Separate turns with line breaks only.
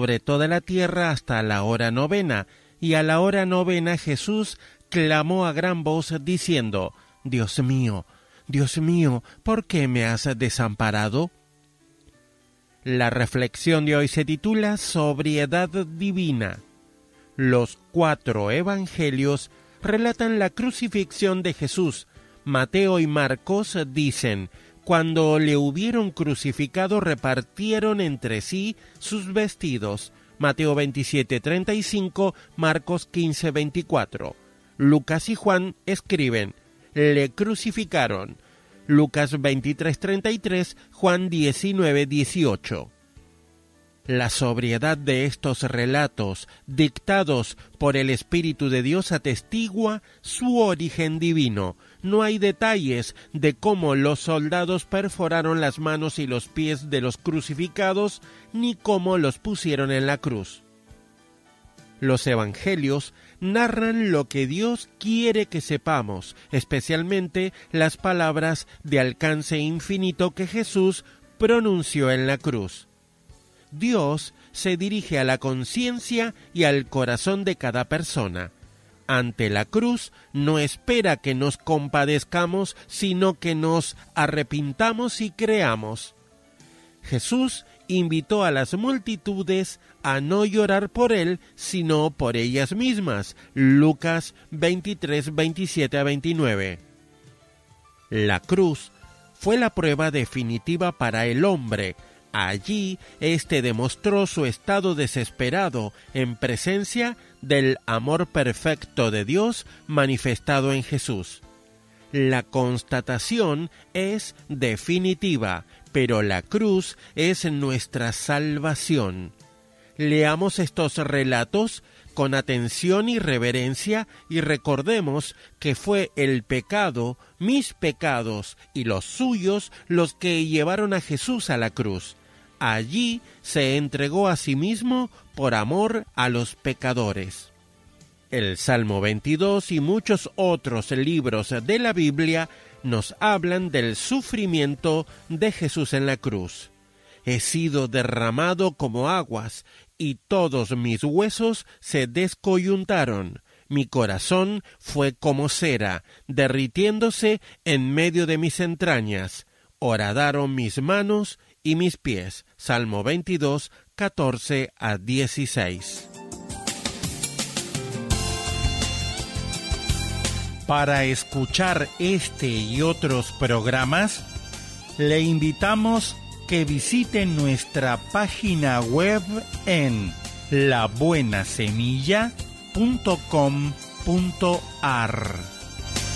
sobre toda la tierra hasta la hora novena, y a la hora novena Jesús clamó a gran voz diciendo: Dios mío, ¿por qué me has desamparado? La reflexión de hoy se titula Sobriedad divina. Los 4 evangelios relatan la crucifixión de Jesús. Mateo y Marcos dicen: cuando le hubieron crucificado repartieron entre sí sus vestidos. Mateo 27:35, Marcos 15:24. Lucas y Juan escriben: le crucificaron. Lucas 23:33, Juan 19:18. La sobriedad de estos relatos, dictados por el Espíritu de Dios, atestigua su origen divino. No hay detalles de cómo los soldados perforaron las manos y los pies de los crucificados, ni cómo los pusieron en la cruz. Los evangelios narran lo que Dios quiere que sepamos, especialmente las palabras de alcance infinito que Jesús pronunció en la cruz. Dios se dirige a la conciencia y al corazón de cada persona. Ante la cruz no espera que nos compadezcamos, sino que nos arrepintamos y creamos. Jesús invitó a las multitudes a no llorar por él, sino por ellas mismas. Lucas 23, 27 a 29. La cruz fue la prueba definitiva para el hombre. Allí, éste demostró su estado desesperado en presencia del amor perfecto de Dios manifestado en Jesús. La constatación es definitiva, pero la cruz es nuestra salvación. Leamos estos relatos con atención y reverencia y recordemos que fue el pecado, mis pecados y los suyos los que llevaron a Jesús a la cruz. Allí se entregó a sí mismo por amor a los pecadores. El Salmo 22 y muchos otros libros de la Biblia nos hablan del sufrimiento de Jesús en la cruz. He sido derramado como aguas, y todos mis huesos se descoyuntaron. Mi corazón fue como cera, derritiéndose en medio de mis entrañas. Horadaron mis manos y mis pies. Salmo 22, 14 a 16.
Para escuchar este y otros programas, le invitamos que visite nuestra página web en labuenasemilla.com.ar.